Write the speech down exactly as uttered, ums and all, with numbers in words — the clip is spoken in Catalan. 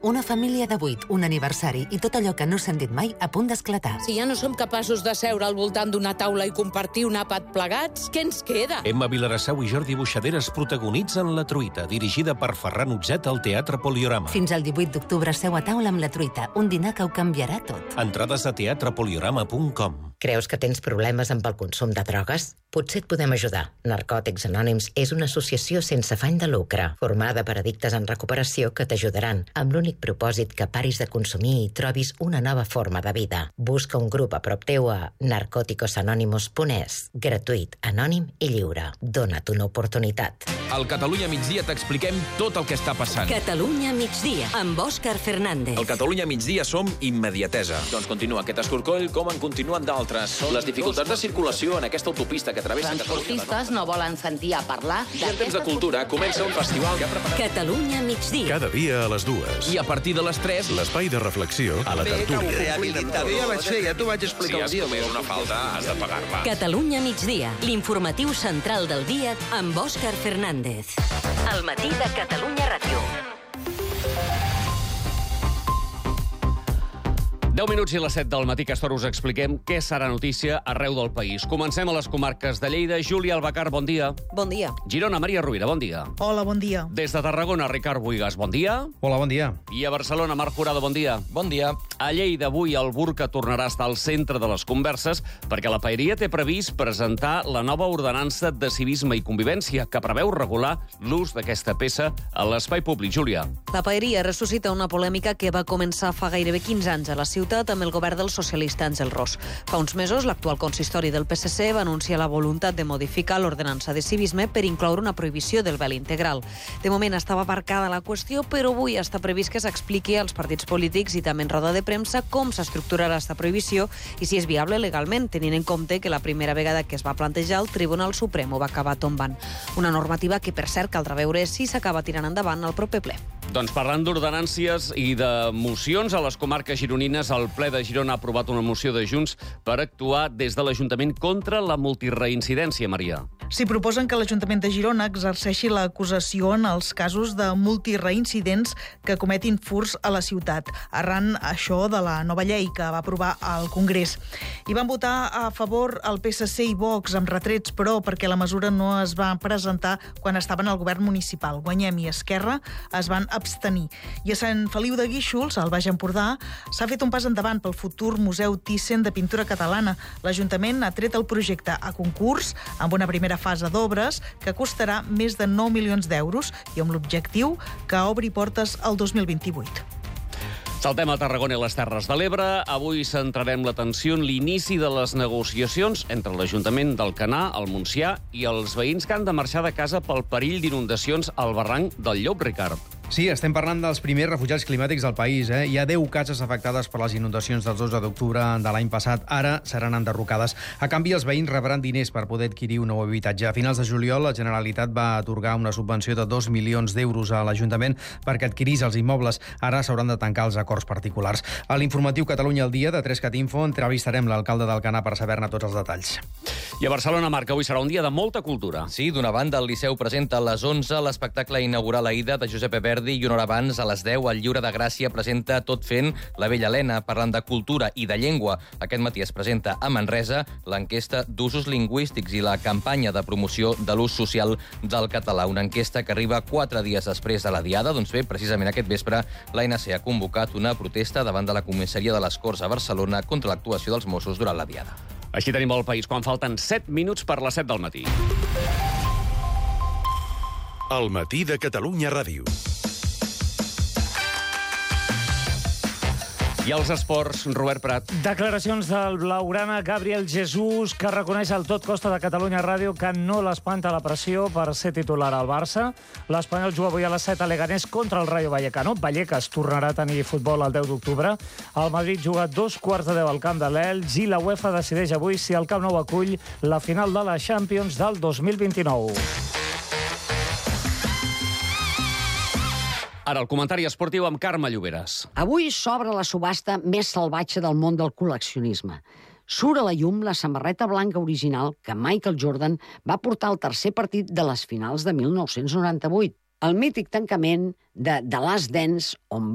Una família de vuit, un aniversari i tot allò que no s'han dit mai a punt d'esclatar. Si ja no som capaços de seure al voltant d'una taula i compartir un àpat plegats, què ens queda? Emma Vilarassau i Jordi Buixaderes protagonitzen La Truita, dirigida per Ferran Utzet al Teatre Poliorama. Fins al divuit d'octubre seu a taula amb La Truita, un dinar que ho canviarà tot. Entrades a teatre poliorama punt com. Creus que tens problemes amb el consum de drogues? Potser et podem ajudar. Narcòtics Anònims és una associació sense afany de lucre, formada per addictes en recuperació que t'ajudaran, amb l'únic propòsit que paris de consumir i trobis una nova forma de vida. Busca un grup a prop teu a narcóticos anónimos punt es. Gratuït, anònim i lliure. Dona't una oportunitat. Al Catalunya migdia t'expliquem tot el que està passant. Catalunya migdia, amb Òscar Fernández. Al Catalunya migdia som immediatesa. Doncs continua aquest escorcoll com en continuen d'altres. Les dificultats de circulació en aquesta autopista que travessa Els transportistes no volen sentir a parlar I en temps de cultura comença un festival que ha preparat... Catalunya migdia. Cada dia a les dues. I a partir de les tres... L'espai de reflexió a la tertúlia. Rehabilitador. Ja vaig fer, ja t'ho vaig explicar. Si has comès una falta, has de pagar-la. Catalunya migdia, l'informatiu central del dia amb Òscar Fernández. Al matí de Catalunya Ràdio. deu minuts i les set del matí, que us expliquem què serà notícia arreu del país. Comencem a les comarques de Lleida. Júlia Albacar, bon dia. Bon dia. Girona, Maria Rovira, bon dia. Hola, bon dia. Des de Tarragona, Ricard Buigas, bon dia. Hola, bon dia. I a Barcelona, Marc Jurado, bon dia. Bon dia. A Lleida, avui, el burca tornarà a estar al centre de les converses perquè la Paeria té previst presentar la nova ordenança de civisme i convivència que preveu regular l'ús d'aquesta peça a l'espai públic. Júlia. La Paeria ressuscita una polèmica que va començar fa gairebé quinze anys a la ciutat amb el govern del socialista Àngel Ros. Fa uns mesos, l'actual consistori del P S C va anunciar la voluntat de modificar l'ordenança de civisme per incloure una prohibició del vel integral. De moment estava aparcada la qüestió, però avui està previst que s'expliqui als partits polítics i també en roda de premsa com s'estructurarà aquesta prohibició i si és viable legalment, tenint en compte que la primera vegada que es va plantejar el Tribunal Suprem ho va acabar tombant. Una normativa que, per cert, caldrà veure si s'acaba tirant endavant al proper ple. Doncs parlant d'ordenàncies i de mocions a les comarques gironines, el ple de Girona ha aprovat una moció de Junts per actuar des de l'Ajuntament contra la multireincidència, Maria. S'hi proposen que l'Ajuntament de Girona exerceixi l'acusació en els casos de multireincidents que cometin furts a la ciutat, arran això de la nova llei que va aprovar al Congrés. Hi van votar a favor el P S C i Vox amb retrets, però perquè la mesura no es va presentar quan estaven al govern municipal. Guanyem i Esquerra es van abstenir. I a Sant Feliu de Guíxols, al Baix Empordà, s'ha fet un pas endavant pel futur Museu Thyssen de pintura catalana. L'Ajuntament ha tret el projecte a concurs amb una primera fase d'obres que costarà més de nou milions d'euros i amb l'objectiu que obri portes el dos mil vint-i-vuit. Saltem a Tarragona i les Terres de l'Ebre. Avui centrarem l'atenció en l'inici de les negociacions entre l'Ajuntament d'Alcanar, el Montsià i els veïns que han de marxar de casa pel perill d'inundacions al barranc del Llop, Ricard. Sí, estem parlant dels primers refugiats climàtics del país. Eh? Hi ha deu cases afectades per les inundacions del dotze d'octubre de l'any passat. Ara seran enderrocades. A canvi, els veïns rebran diners per poder adquirir un nou habitatge. A finals de juliol, la Generalitat va atorgar una subvenció de dos milions d'euros a l'Ajuntament perquè adquirís els immobles. Ara s'hauran de tancar els acords particulars. A l'informatiu Catalunya al dia de Trescat Info entrevistarem l'alcalde d'Alcanar per saber-ne tots els detalls. I a Barcelona, Marc, avui serà un dia de molta cultura. Sí, d'una banda, el Liceu presenta a les onze l'espectacle inaugural Aida de Josep Verdi i una hora abans, a les deu, el Lliure de Gràcia presenta Tot fent la Vella Helena, parlant de cultura i de llengua. Aquest matí es presenta a Manresa l'enquesta d'usos lingüístics i la campanya de promoció de l'ús social del català. Una enquesta que arriba quatre dies després de la Diada. Doncs bé, precisament aquest vespre, l'A N C ha convocat una protesta davant de la comissaria de les Corts a Barcelona contra l'actuació dels Mossos durant la Diada. Així tenim el país quan falten set minuts per les set del matí. El matí de Catalunya Ràdio. I els esports, Robert Prat. Declaracions del blaugrana Gabriel Jesús, que reconeix al Tot Costa de Catalunya Ràdio que no l'espanta la pressió per ser titular al Barça. L'Espanyol juga avui a les set a Leganés contra el Rayo Vallecano. Vallecas tornarà a tenir futbol el deu d'octubre. El Madrid juga dos quarts de deu al camp de l'Elx i la UEFA decideix avui si el Camp Nou acull la final de la Champions del dos mil vint-i-nou. Ara el comentari esportiu amb Carme Lloberes. Avui s'obre la subhasta més salvatge del món del col·leccionisme. Surt a la llum la samarreta blanca original que Michael Jordan va portar al tercer partit de les finals de mil nou-cents noranta-vuit. El mític tancament de The Last Dance, on